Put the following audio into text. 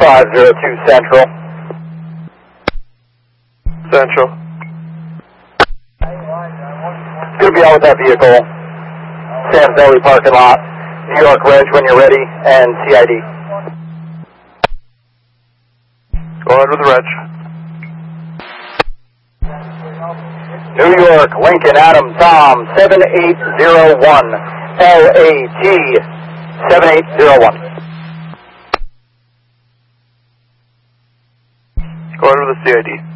502 Central. Central. Good to be out with that vehicle. Sam's Deli parking lot. New York Reg when you're ready, and CID. Go ahead with the reg. New York, Lincoln, Adam, Tom, 7801. LAT, 7801. Go ahead with the CID.